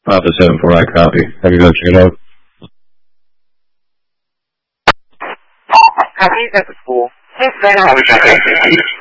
Papa 7-4, I copy. Have you go check it out? Copy, that's cool. Thanks, man. I'll be back.